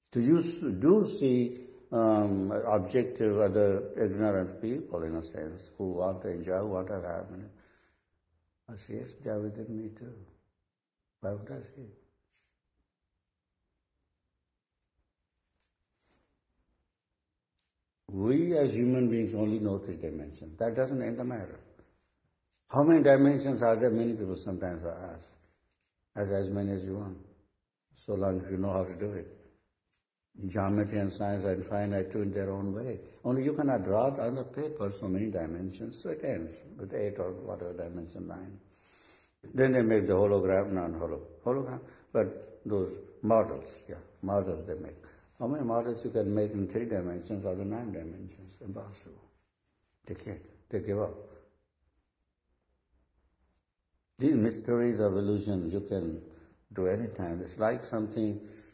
Do see objective other ignorant people, in a sense, who want to enjoy, who want to have harmony. I say, yes, they are within me too. Why would I say? We as human beings only know 3 dimensions. That doesn't end the matter. How many dimensions are there? Many people sometimes ask. As many as you want. So long as you know how to do it. Geometry and science are infinite too in their own way. Only you cannot draw on the paper so many dimensions, so it ends with 8 or whatever dimension 9. Then they make the hologram, hologram, but those models they make. How many models you can make in 3 dimensions or the 9 dimensions? Impossible. They can't. They give up. These mysteries of illusion you can do any time. It's like something,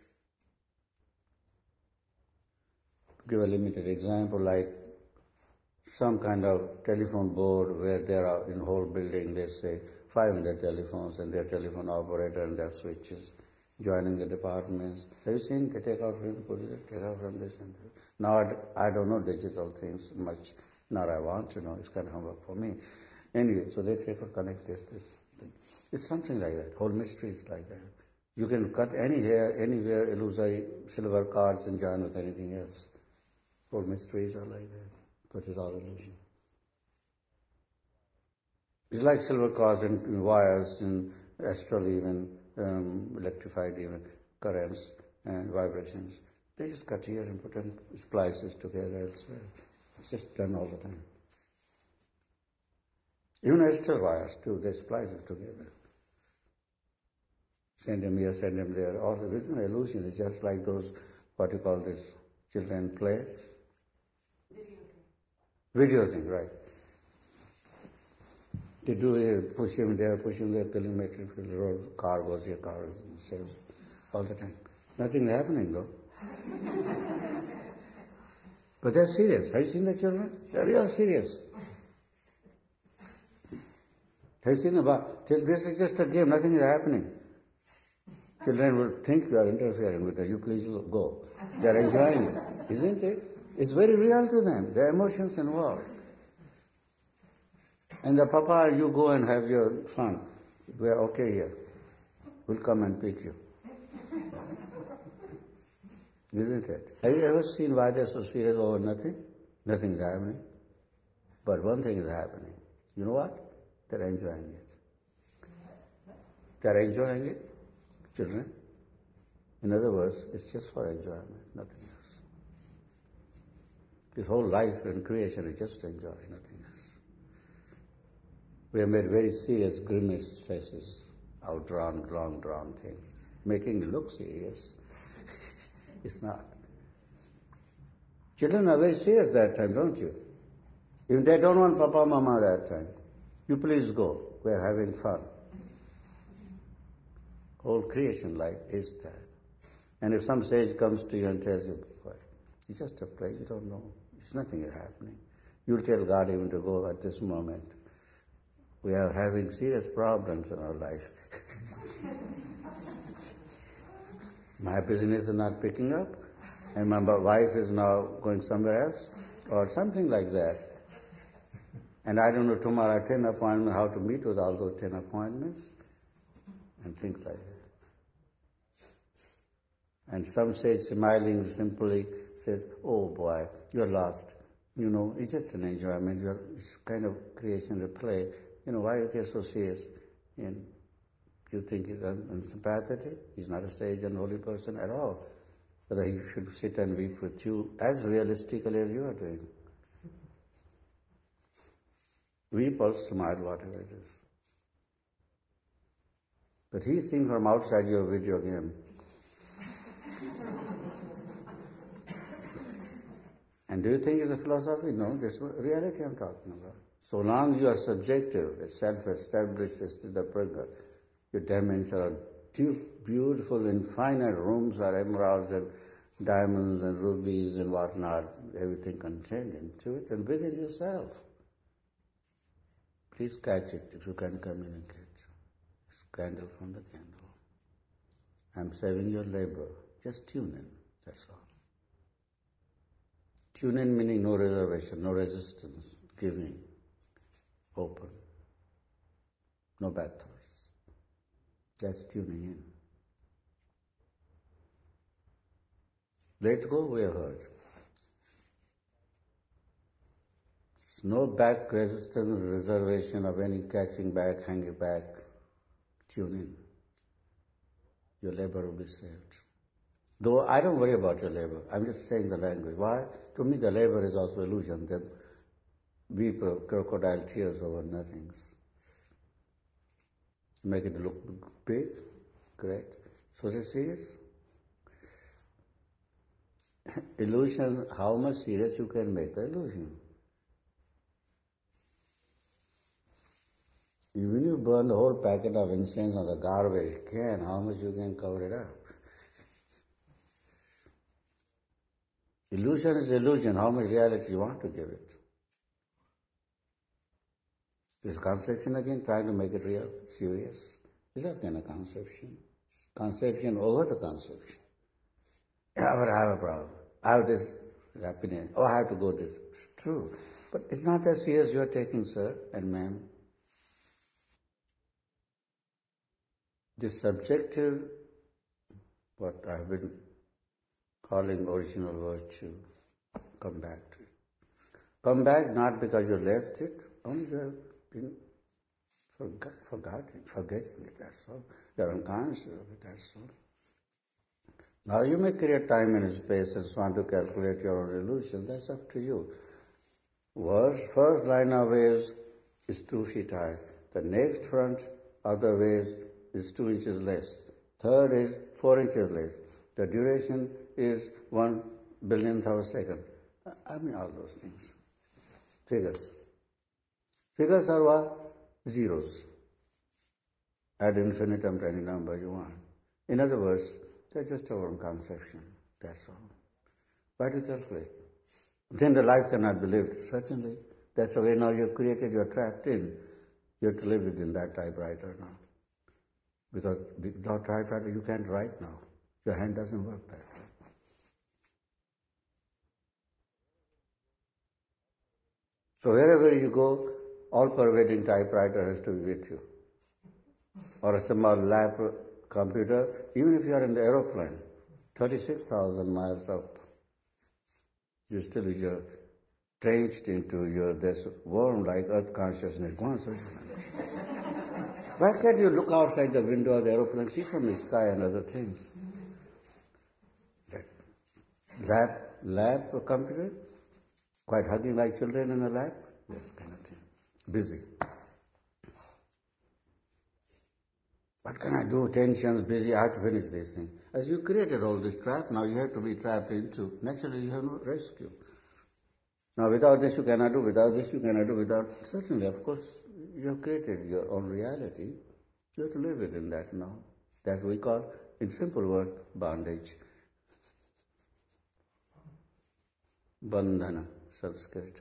to give a limited example, like some kind of telephone board where there are in whole building, let's say, 500 telephones and their telephone operator and their switches joining the departments. Have you seen, take out from take out from this and this. Now I don't know digital things much, nor I want to know, it's kind of homework for me. Anyway, so they take or connect this thing. It's something like that, whole mystery is like that. You can cut any hair, anywhere, illusory silver cards and join with anything else. Whole mysteries are like that, but it's all illusion. It's like silver cords and wires and astral even, electrified even currents and vibrations. They just cut here and put in splices together elsewhere. It's just done all the time. Even astral wires too, they splice it together. Send them here, send them there. All the vision illusion is just like those, what you call this, children play. Video thing, right. They do it, push him there, till he makes it feel the road, car goes here, car saves all the time. Nothing happening though. But they're serious. Have you seen the children? They're real serious. Have you seen about, this is just a game, nothing is happening. Children will think you are interfering with them. You please go. They are enjoying it, isn't it? It's very real to them. There are emotions involved. And the papa, you go and have your fun. We are okay here. We'll come and pick you. Isn't it? Have you ever seen why they're so serious over nothing? Nothing is happening. But one thing is happening. You know what? They're enjoying it. They're enjoying it, children. In other words, it's just for enjoyment, nothing else. This whole life and creation is just to enjoy, nothing else. We have made very serious grimace faces, outdrawn, long-drawn things, making it look serious. It's not. Children are very serious that time, don't you? If they don't want Papa, Mama that time, you please go. We are having fun. Whole creation life is that. And if some sage comes to you and tells you, it's just a play, you don't know. It's nothing is happening. You'll tell God even to go at this moment. We are having serious problems in our life. My business is not picking up, and my wife is now going somewhere else, or something like that. And I don't know tomorrow 10 appointments, how to meet with all those 10 appointments, and things like that. And some sage smiling simply says, oh boy, you're lost. You know, it's just an enjoyment, it's kind of creation, a play. You know, why you get so serious? And you think he's unsympathetic? He's not a sage and holy person at all. Whether he should sit and weep with you as realistically as you are doing. Weep or smile, whatever it is. But he's seeing from outside your video game. And do you think it's a philosophy? No, this is reality I'm talking about. So long you are subjective, self-established as the pragya, your dimensions are beautiful, infinite rooms are emeralds and diamonds and rubies and whatnot, everything contained into it and within yourself. Please catch it if you can communicate. It's candle from the candle. I'm saving your labor. Just tune in. That's all. Tune in meaning no reservation, no resistance, giving, open, no bad thoughts. That's tuning in. Let go, we have heard. There's no back resistance, reservation of any catching back, hanging back. Tune in. Your labor will be saved. Though I don't worry about your labor, I'm just saying the language. Why? To me the labor is also illusion. That weep crocodile tears over nothings. Make it look big, great. So is it serious? Illusion, how much serious you can make the illusion? Even if you burn the whole packet of incense on the garbage can, how much you can cover it up? Illusion is illusion. How much reality you want to give it? Is conception again trying to make it real, serious? Is that kind of conception? Conception over the conception. Yeah, but I have a problem. I have this opinion. Oh, I have to go this. True. But it's not that serious you are taking, sir and ma'am. This subjective, what I've been calling original virtue, come back to it. Come back not because you left it, only you have been forgetting it, that's all. You're unconscious of it, that's all. Now you may create time and space and want to calculate your own illusion, that's up to you. First line of waves is 2 feet high. The next front of the waves is 2 inches less. Third is 4 inches less. The duration is 1 billionth of a second. I mean all those things. Figures. Figures are what? Zeros. Ad infinitum to any number you want. In other words, they're just our own conception. That's all. Why do you calculate? Then the life cannot be lived. Certainly. That's the way now you're created, you're trapped in. You have to live within that typewriter now. Because without typewriter you can't write now. Your hand doesn't work that way. So wherever you go, all-pervading typewriter has to be with you. Or a small lap computer, even if you are in the aeroplane, 36,000 miles up, you still you're trenched into this worm like earth consciousness. Why can't you look outside the window of the aeroplane, see from the sky and other things? Lap computer, quite hugging like children in a lap, this kind of thing. Busy. What can I do? Tensions, busy, I have to finish this thing. As you created all this trap, now you have to be trapped into. Naturally, you have no rescue. Now, without this you cannot do, without this you cannot do, without. Certainly, of course, you have created your own reality. You have to live within that now. That's what we call, in simple word, bondage. Bandhana, Sanskrit.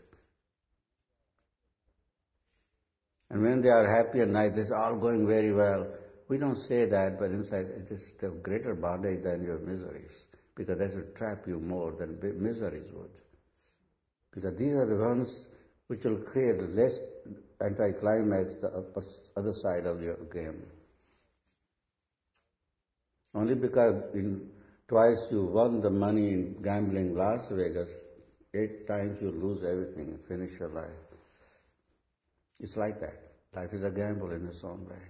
And when they are happy at night, this is all going very well. We don't say that, but inside it is the greater bondage than your miseries, because that will trap you more than miseries would. Because these are the ones which will create less anticlimax, the other side of your game. Only because twice you won the money in gambling Las Vegas, 8 times you lose everything and finish your life. It's like that. Life is a gamble in its own way.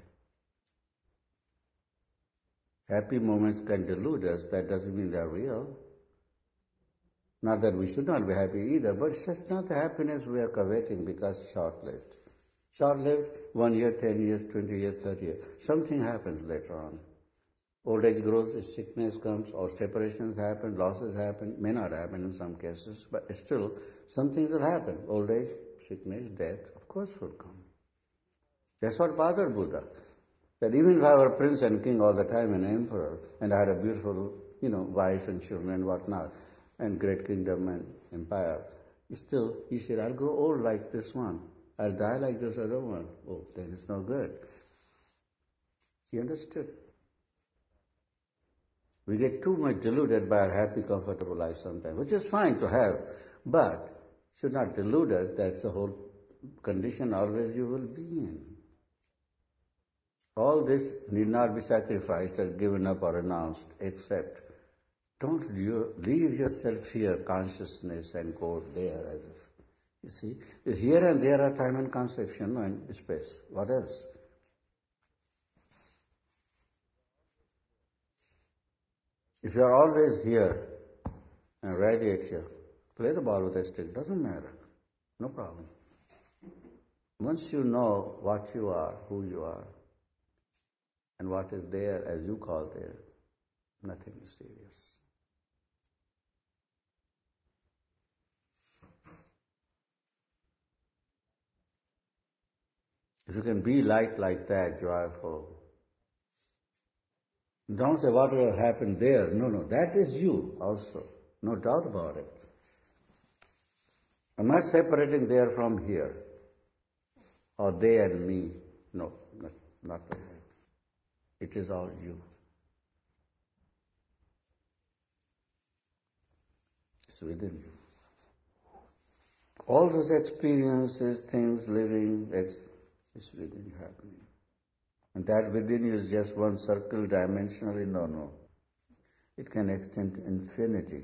Happy moments can delude us, that doesn't mean they're real. Not that we should not be happy either, but it's just not the happiness we are coveting because it's short-lived. Short-lived, 1 year, 10 years, 20 years, 30 years. Something happens later on. Old age grows, sickness comes, or separations happen, losses happen, may not happen in some cases, but still, some things will happen. Old age, sickness, death, of course will come. That's what bothered Buddha. That even if I were a prince and king all the time, an emperor, and I had a beautiful, wife and children and whatnot, and great kingdom and empire, still, he said, I'll grow old like this one. I'll die like this other one. Oh, then it's no good. He understood. We get too much deluded by our happy, comfortable life sometimes, which is fine to have, but should not delude us. That's the whole condition always you will be in. All this need not be sacrificed or given up or renounced, except don't leave yourself here, consciousness, and go there as if. You see, it's here and there are time and conception and space. What else? If you are always here and radiate here, play the ball with a stick, doesn't matter. No problem. Once you know what you are, who you are, and what is there as you call there, nothing is serious. If you can be like that, joyful, don't say what will happen there. No, that is you also. No doubt about it. I'm not separating there from here, or they and me. No, not like that. It is all you. It's within you. All those experiences, things, living, is within you happening. And that within you is just one circle dimensionally? No. It can extend to infinity.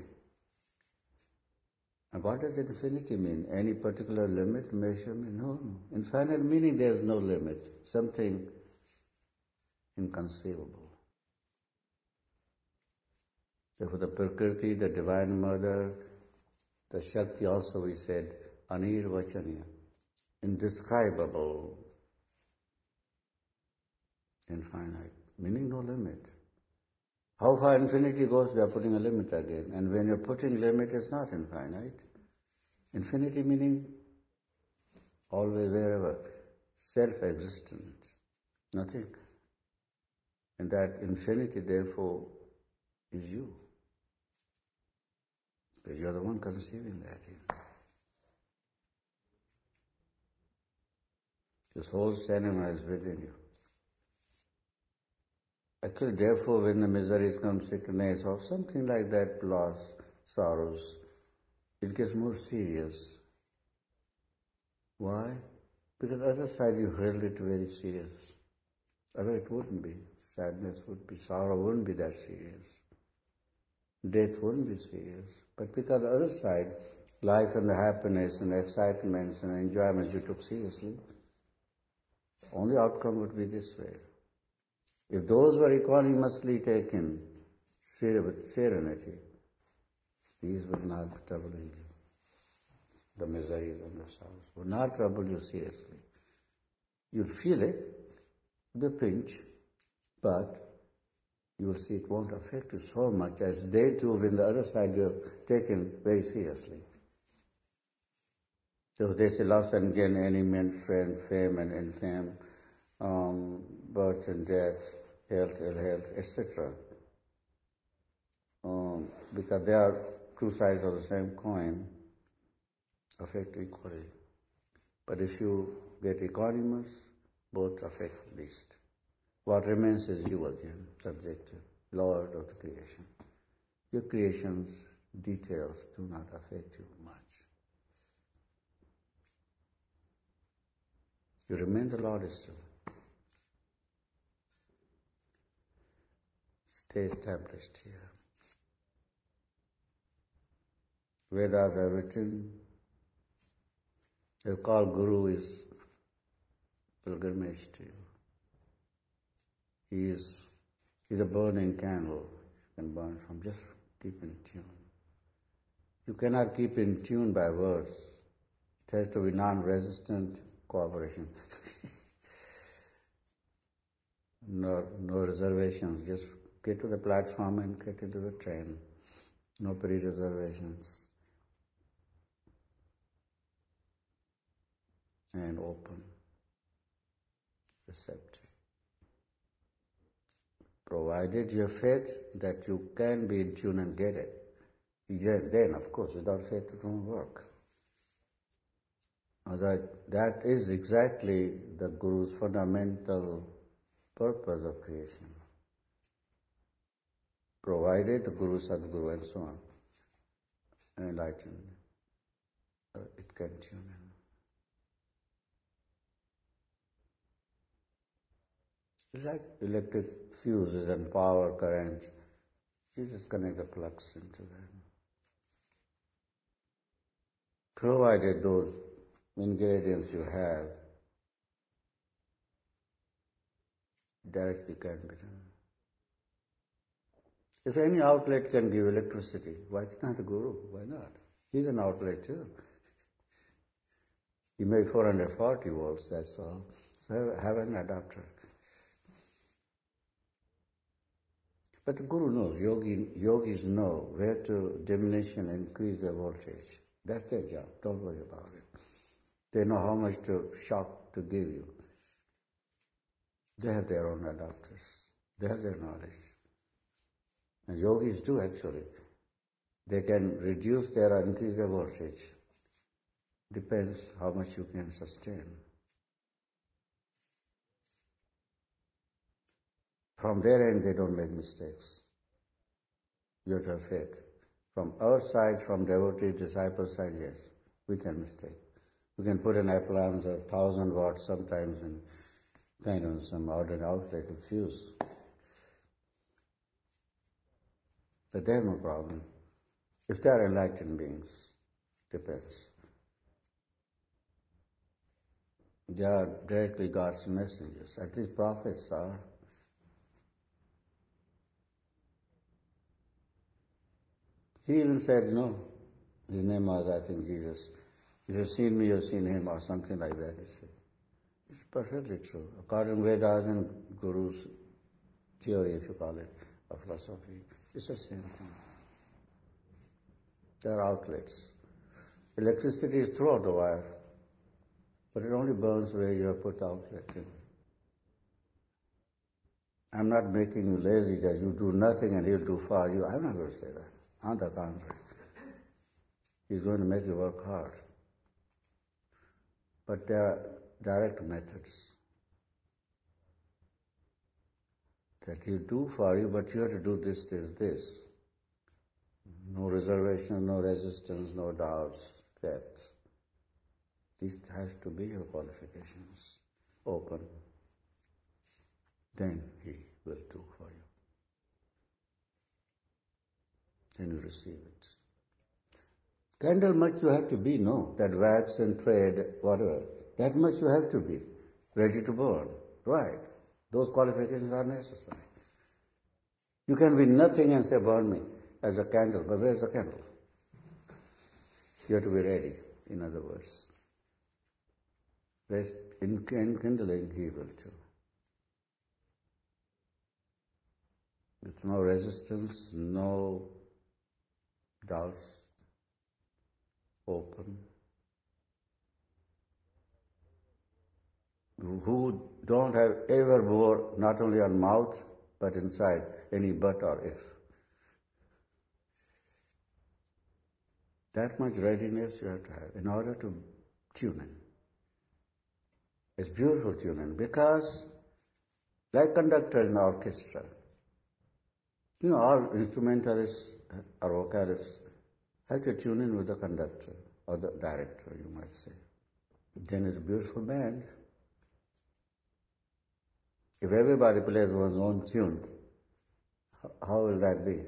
And what does infinity mean? Any particular limit, measurement? No. Infinite meaning there is no limit. Something inconceivable. Therefore the Prakriti, the Divine Mother, the Shakti also we said, Anirvachaniya, indescribable, infinite, meaning no limit. How far infinity goes, we are putting a limit again. And when you're putting limit, it's not infinite. Infinity meaning always, wherever, self-existence, nothing. And that infinity, therefore, is you. Because you're the one conceiving that. This whole cinema is within you. Actually, therefore, when the miseries come, sickness or something like that, loss, sorrows, it gets more serious. Why? Because the other side you held it very serious. Otherwise it wouldn't be. Sadness would be, sorrow wouldn't be that serious. Death wouldn't be serious. But because the other side, life and the happiness and the excitements and enjoyments you took seriously, only outcome would be this way. If those were equanimously taken with serenity, these would not be troubling you. The miseries and the sorrows would not trouble you seriously. You'll feel it, the pinch, but you will see it won't affect you so much as they do when the other side you have taken very seriously. So they say loss and gain, enemy, friend, fame and infame, birth and death, health, ill health, etc. Because they are two sides of the same coin, affect equally. But if you get equanimous, both affect least. What remains is you again, subjective, Lord of the creation. Your creation's details do not affect you much. You remain the Lord still. Stay established here. Vedas are written. They call Guru is pilgrimage to you. He's a burning candle. You can burn from, just keep in tune. You cannot keep in tune by words. It has to be non-resistant cooperation. No reservations. Just get to the platform and get into the train. No pre-reservations. And open, receptive. Provided you have faith that you can be in tune and get it. Then, of course, without faith it won't work. That is exactly the Guru's fundamental purpose of creation. provided the Guru, Sadguru and so on, enlightened, it can tune in. It's like electric fuses and power current. You just connect the plugs into them. Provided those ingredients you have directly can be done. If any outlet can give electricity, why can't the Guru? Why not? He's an outlet too. He made 440 volts, that's all. So have an adapter. But the Guru knows, yogis know where to diminish and increase their voltage. That's their job, don't worry about it. They know how much shock to give you. They have their own adapters. They have their knowledge. And yogis do actually. They can reduce their or increase their voltage. Depends how much you can sustain. From their end, they don't make mistakes. You have to have faith. From our side, from devotee, disciple side, yes, we can mistake. We can put an appliance of 1,000 watts sometimes in kind of some ordinary outlet of fuse. But they have no problem. If they are enlightened beings, depends. They are directly God's messengers. At least prophets are. He even said, no, his name was, I think, Jesus. If you've seen me, you've seen him, or something like that, he said. It's perfectly true. According to Vedas and Guru's theory, if you call it, or philosophy, it's the same thing. There are outlets. Electricity is throughout the wire, but it only burns where you have put the outlet in. I'm not making you lazy that you do nothing and he'll do for you. I'm not going to say that. On the contrary. He's going to make you work hard. But there are direct methods that he'll do for you, but you have to do this, this, this. No reservation, no resistance, no doubts, depth. This has to be your qualifications. Open. Then he will do for you. Then you receive it. Candle much you have to be, no. That wax and thread, whatever. That much you have to be. Ready to burn. Right. Those qualifications are necessary. You can be nothing and say, burn me as a candle. But where's the candle? You have to be ready, in other words. Rest in kindling, he will too. With no resistance, no doubts, open. Who don't have ever bore, not only on mouth, but inside, any but or if. That much readiness you have to have in order to tune in. It's beautiful tuning because, like conductor in orchestra, all instrumentalists or vocalists have to tune in with the conductor or the director, you might say. Then it's a beautiful band. If everybody plays one's own tune, how will that be?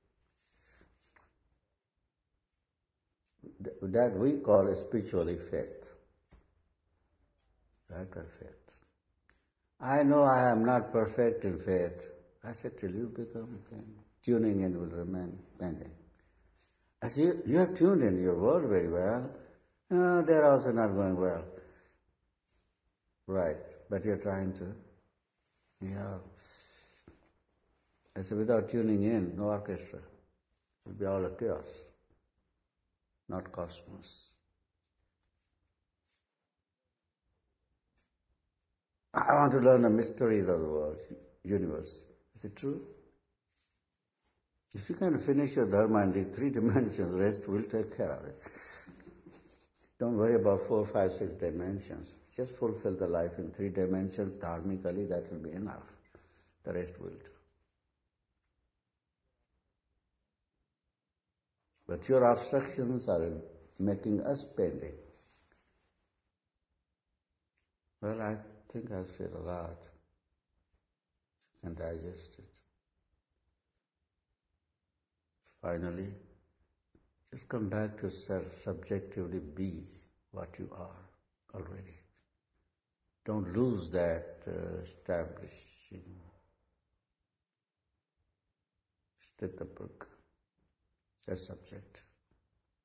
That we call a spiritual effect. Right, perfect. I know I am not perfect in faith. I said, till you become, tuning in will remain pending. I said, you have tuned in your world very well. No, they're also not going well. Right, but you're trying to. Yeah. I said, without tuning in, no orchestra. It will be all a chaos, not cosmos. I want to learn the mysteries of the world, universe. Is it true? If you can finish your dharma in the 3 dimensions, rest will take care of it. Don't worry about 4, 5, 6 dimensions. Just fulfill the life in 3 dimensions dharmically, that will be enough. The rest will do. But your obstructions are making us pending. Well, I think I've said a lot and digest it. Finally, just come back to self, subjectively be what you are already. Don't lose that establishing. Sthita Purkha, the subject.